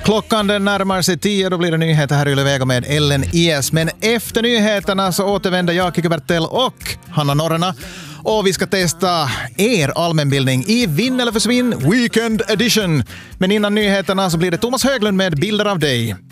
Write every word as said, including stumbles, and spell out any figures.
Klockan den närmar sig tio, då blir det nyheter här i Yle Vega med Ellen I S. Men efter nyheterna så återvänder jag, Kikki Bertell och Hanna Norrena. Och vi ska testa er allmänbildning i Vinn eller försvinn Weekend Edition. Men innan nyheterna så blir det Thomas Höglund med bilder av dig.